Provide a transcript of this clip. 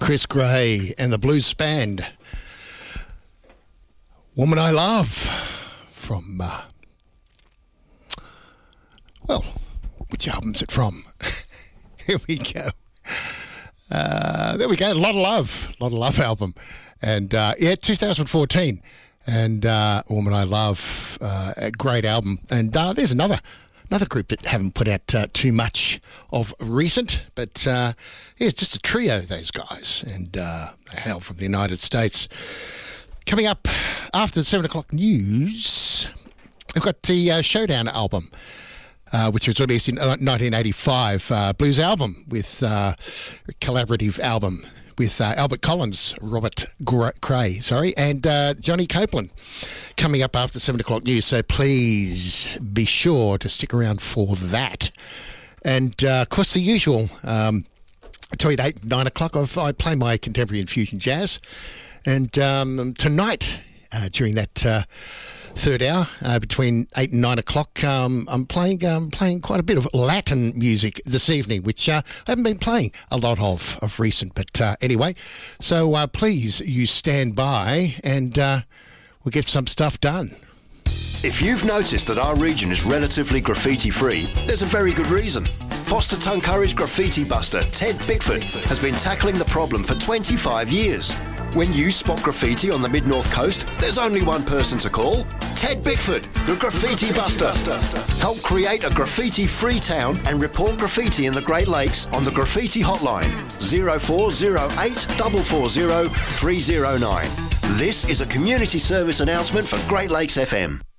Chris Gray and the Blues Band. Woman I Love from, which album's it from? Here we go. There we go. A Lot of Love album. And, 2014. And Woman I Love, a great album. And there's another group that haven't put out too much of recent, but it's just a trio, those guys, and they hail from the United States. Coming up after the 7 o'clock news, we've got the Showdown album, which was released in 1985, blues album with a collaborative album with Albert Collins, Robert Cray, and Johnny Copeland, coming up after 7 o'clock news. So please be sure to stick around for that. And, of course, the usual, between 8 and 9 o'clock, I play my contemporary and fusion jazz. And tonight, during that third hour, between 8 and 9 o'clock, I'm playing quite a bit of Latin music this evening, which I haven't been playing a lot of recent. But anyway, so please, you stand by and we'll get some stuff done. If you've noticed that our region is relatively graffiti-free, there's a very good reason. Foster Tuncurry's graffiti buster, Ted Bickford, has been tackling the problem for 25 years. When you spot graffiti on the Mid-North Coast, there's only one person to call. Ted Bickford, the Graffiti Buster. Help create a graffiti-free town and report graffiti in the Great Lakes on the Graffiti Hotline, 0408 440 309. This is a community service announcement for Great Lakes FM.